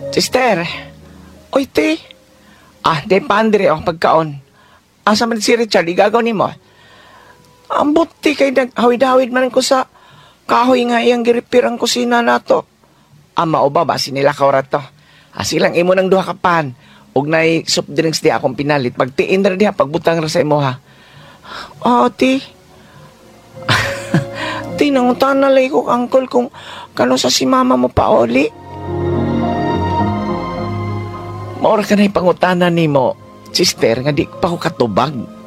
Sister, oy te. Di pandiri ako pagkaon. Asa man si Richard, igagaw ni mo. Ang buti kay naghawid-hawid man ko sa kahoy nga iyang giripir ang kusina nato. Mao ba nila kaurat to? Silang imo ng duha ka pan. Ug nay soft drinks di akong pinalit. Pagtiin na diha, pagbutang ra sa imo ha. Ti. Tinangutan na lay ko, uncle, kung kano sa si mama mo pa oli. Maura ka na ipangutanan ni mo, sister, nga di pa ko katubag.